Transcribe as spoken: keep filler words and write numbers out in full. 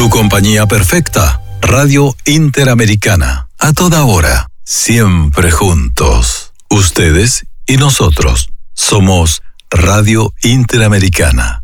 Tu compañía perfecta. Radio Interamericana. A toda hora. Siempre juntos. Ustedes y nosotros. Somos Radio Interamericana.